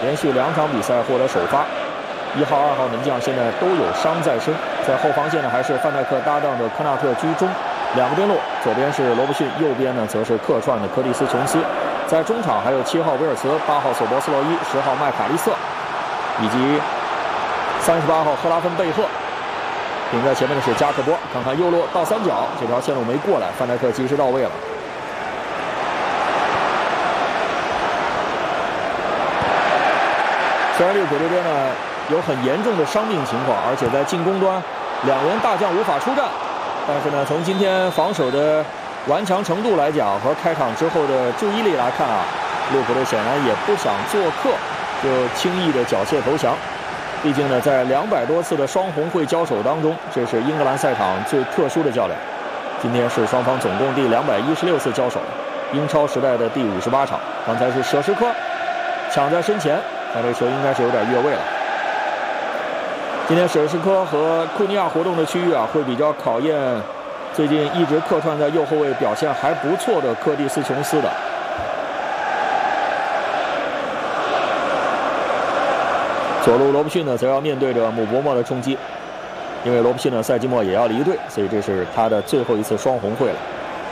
连续2场比赛获得首发。1号、2号门将现在都有伤在身，在后防线呢还是范戴克搭档的科纳特居中，2个边路，左边是罗伯逊，右边呢则是客串的柯蒂斯琼斯。在中场还有7号威尔茨、8号索博斯洛伊、10号麦卡利瑟，以及38号赫拉芬贝赫。顶在前面的是加克波，看看右路倒三角，这条线路没过来，范戴克及时到位了。虽然利物浦这边呢有很严重的伤病情况，而且在进攻端2员大将无法出战，但是呢，从今天防守的顽强程度来讲和开场之后的注意力来看啊，利物浦队显然也不想做客就轻易的缴械投降。毕竟呢，在200多次的双红会交手当中，这是英格兰赛场最特殊的较量。今天是双方总共第216次交手，英超时代的第58场。刚才是舍什科抢在身前，但这球应该是有点越位了。今天舍什科和库尼亚活动的区域啊，会比较考验最近一直客串在右后卫表现还不错的柯蒂斯琼斯的。左路罗伯逊呢，则要面对着姆伯默的冲击，因为罗伯逊呢赛季末也要离队，所以这是他的最后一次双红会了。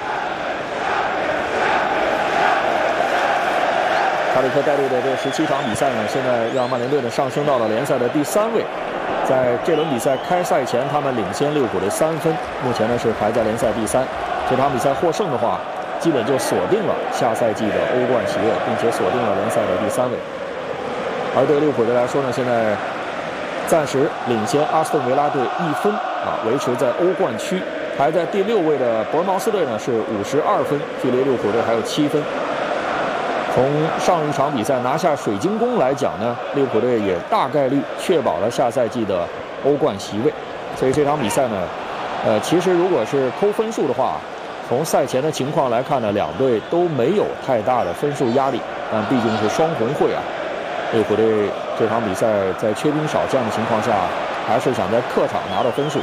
卡里克带队的这17场比赛呢，现在让曼联队呢上升到了联赛的第3位。在这轮比赛开赛前，他们领先利物浦的3分，目前呢是排在联赛第3。这场比赛获胜的话，基本就锁定了下赛季的欧冠席位，并且锁定了联赛的第3位。而对利物浦队来说呢，现在暂时领先阿斯顿维拉队1分啊，维持在欧冠区。排在第6位的伯恩茅斯队呢是52分，距离利物浦队还有7分。从上一场比赛拿下水晶宫来讲呢，利物浦队也大概率确保了下赛季的欧冠席位。所以这场比赛呢，其实如果是抠分数的话，从赛前的情况来看呢，2队都没有太大的分数压力，但毕竟是双红会啊。利物浦队这场比赛在缺兵少将的情况下，还是想在客场拿到分数。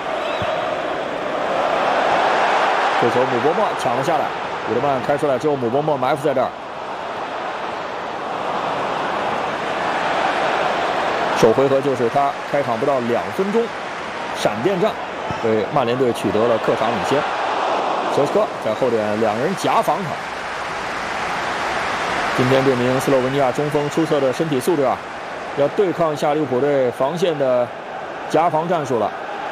这球姆伯默抢了下来，伍德曼开出来之后，姆伯默埋伏在这儿。首回合就是他开场不到2分钟，闪电战为曼联队取得了客场领先。舍什科在后点2人夹防他。今天这名斯洛文尼亚中锋出色的身体素质啊，要对抗一下利物浦队防线的夹防战术了。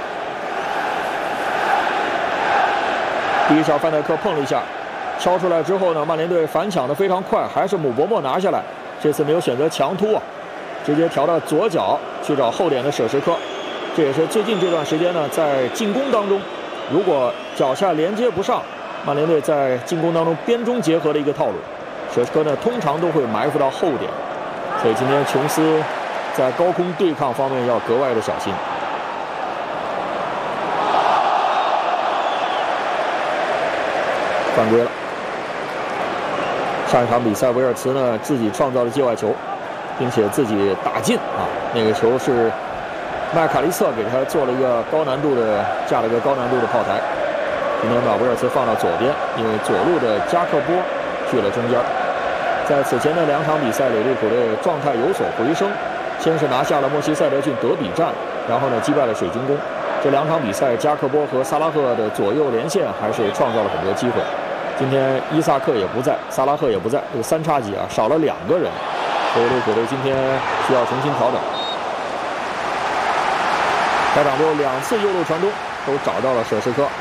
第一下范戴克碰了一下，敲出来之后呢，曼联队反抢的非常快，还是姆伯默拿下来。这次没有选择强突啊，直接调到左脚去找后点的舍什科。这也是最近这段时间呢，在进攻当中，如果脚下连接不上，曼联队在进攻当中边中结合的一个套路。舍什科呢，通常都会埋伏到后点，所以今天琼斯在高空对抗方面要格外的小心。犯规了。上一场比赛，维尔茨呢自己创造了界外球，并且自己打进啊，那个球是麦卡利瑟给他做了一个架了个高难度的炮台。今天把维尔茨放到左边，因为左路的加克波去了中间。在此前的2场比赛里，利物浦队状态有所回升，先是拿下了莫西塞德郡德比战，然后呢击败了水晶宫。这2场比赛，加克波和萨拉赫的左右连线还是创造了很多机会。今天伊萨克也不在，萨拉赫也不在，这个3叉戟啊少了2个人，所以利物浦队今天需要重新调整。开场之后2次右路传中都找到了舍什科，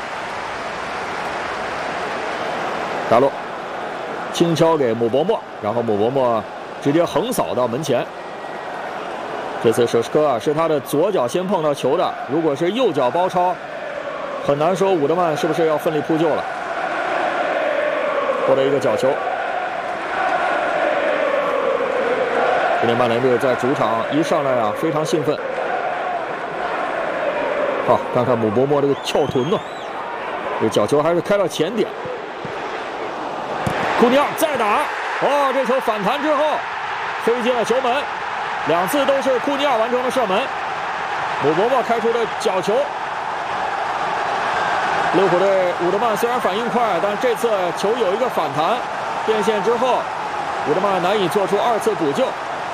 达洛轻敲给姆伯默，然后姆伯默直接横扫到门前。这次舍什科啊是他的左脚先碰到球的，如果是右脚包抄，很难说伍德曼是不是要奋力扑救了。获得一个角球。今天曼联队在主场一上来啊非常兴奋。好，看看姆伯默这个翘臀呢，这角球还是开到前点。库尼亚再打，哦，这球反弹之后飞进了球门，2次都是库尼亚完成了射门。姆伯默开出的角球。利物浦队伍德曼虽然反应快，但这次球有一个反弹，变线之后，伍德曼难以做出2次补救。